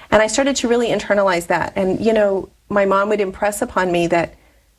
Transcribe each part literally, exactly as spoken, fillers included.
And I started to really internalize that. And, you know, my mom would impress upon me that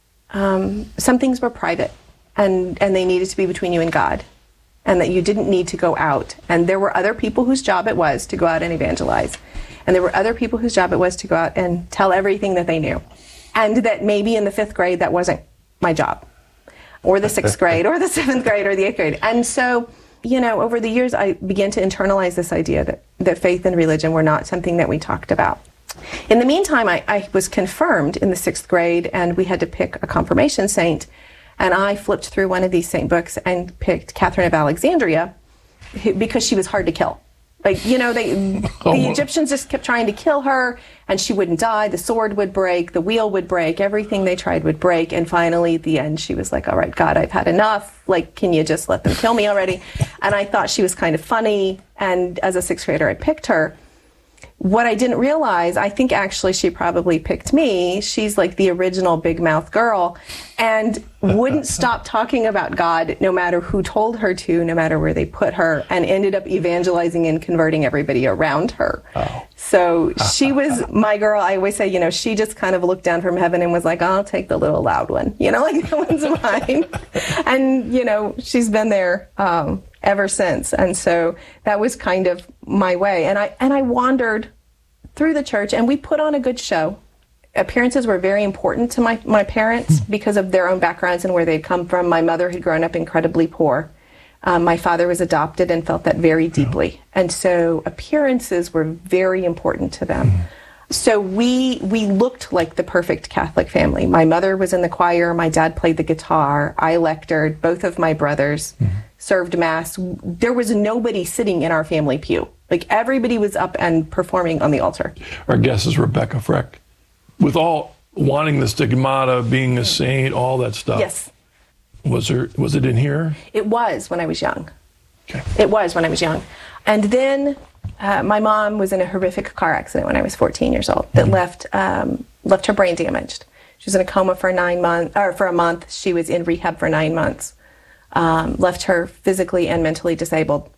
um, some things were private and, and they needed to be between you and God, and that you didn't need to go out. And there were other people whose job it was to go out and evangelize. And there were other people whose job it was to go out and tell everything that they knew. And that maybe in the fifth grade, that wasn't my job, or the sixth grade, or the seventh grade, or the eighth grade. And so, you know, over the years, I began to internalize this idea that, that faith and religion were not something that we talked about. In the meantime, I, I was confirmed in the sixth grade, and we had to pick a confirmation saint. And I flipped through one of these saint books and picked Catherine of Alexandria because she was hard to kill. Like, you know, they, oh. the Egyptians just kept trying to kill her, and she wouldn't die. The sword would break, the wheel would break, everything they tried would break. And finally, at the end, she was like, all right, God, I've had enough. Like, can you just let them kill me already? And I thought she was kind of funny. And as a sixth grader, I picked her. What I didn't realize, I think actually she probably picked me. She's like the original big mouth girl, and wouldn't stop talking about God no matter who told her to, no matter where they put her, and ended up evangelizing and converting everybody around her. Oh. So she was my girl. I always say, you know, she just kind of looked down from heaven and was like, I'll take the little loud one. You know, like, that one's mine. And, you know, she's been there um, ever since. And so that was kind of my way. And I and I wandered through the church, and we put on a good show. Appearances were very important to my, my parents because of their own backgrounds and where they'd come from. My mother had grown up incredibly poor. Um, my father was adopted and felt that very deeply. Yeah. And so appearances were very important to them. Mm. So we we looked like the perfect Catholic family. My mother was in the choir, my dad played the guitar, I lectured, both of my brothers mm. served Mass. There was nobody sitting in our family pew. Like, everybody was up and performing on the altar. Our guest is Rebecca Freck. With all wanting the stigmata, being a saint, all that stuff. Yes. Was there, was it in here? It was when I was young. Okay. It was when I was young. And then uh, my mom was in a horrific car accident when I was fourteen years old that mm-hmm. left um, left her brain damaged. She was in a coma for nine months, or for a month. She was in rehab for nine months. Um, left her physically and mentally disabled.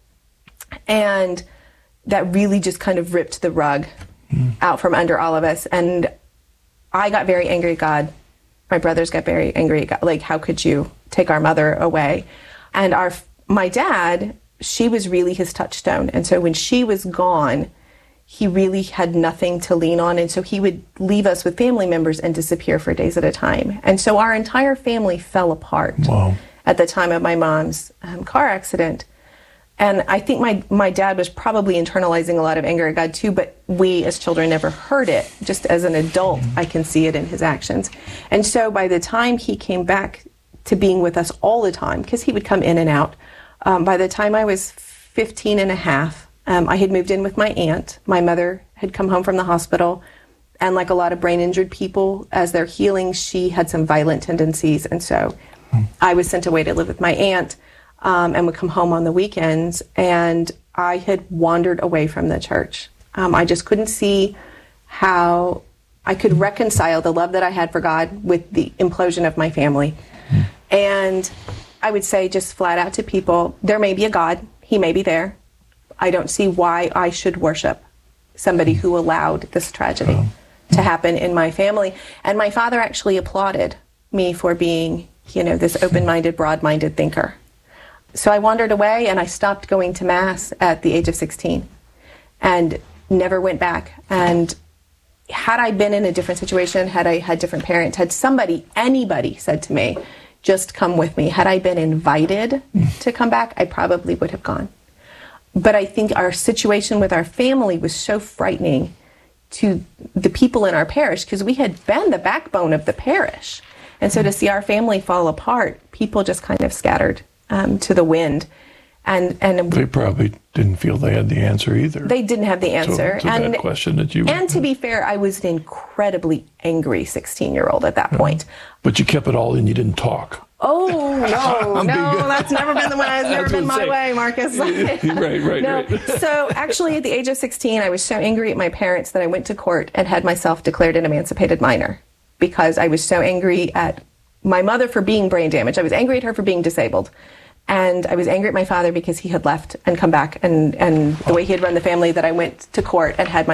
And that really just kind of ripped the rug mm. out from under all of us. And I got very angry at God. My brothers got very angry at God. Like, how could you take our mother away? And our my dad, she was really his touchstone. And so when she was gone, he really had nothing to lean on. And so he would leave us with family members and disappear for days at a time. And so our entire family fell apart wow. at the time of my mom's um, car accident. And I think my, my dad was probably internalizing a lot of anger at God too, but we as children never heard it. Just as an adult, I can see it in his actions. And so by the time he came back to being with us all the time, because he would come in and out, um, by the time I was fifteen and a half, um, I had moved in with my aunt. My mother had come home from the hospital, and like a lot of brain injured people, as they're healing, she had some violent tendencies. And so hmm. I was sent away to live with my aunt. Um, and would come home on the weekends, and I had wandered away from the church. Um, I just couldn't see how I could reconcile the love that I had for God with the implosion of my family. Mm. And I would say just flat out to people, there may be a God, he may be there. I don't see why I should worship somebody who allowed this tragedy oh. to happen in my family. And my father actually applauded me for being, you know, this open-minded, broad-minded thinker. So I wandered away, and I stopped going to Mass at the age of sixteen and never went back. And had I been in a different situation, had I had different parents, had somebody, anybody said to me, just come with me, had I been invited to come back, I probably would have gone. But I think our situation with our family was so frightening to the people in our parish, because we had been the backbone of the parish. And so to see our family fall apart, people just kind of scattered Um, to the wind, and and they probably didn't feel they had the answer either. They didn't have the answer. To, to and that question that you. And to be fair, I was an incredibly angry sixteen-year-old at that yeah. point. But you kept it all in. You didn't talk. Oh no, no, that's never been the way. It's never been my way, Marcus. right, right, no. right. So actually, at the age of sixteen, I was so angry at my parents that I went to court and had myself declared an emancipated minor, because I was so angry at my mother for being brain damaged. I was angry at her for being disabled. And I was angry at my father because he had left and come back, and, and the way he had run the family, that I went to court and had my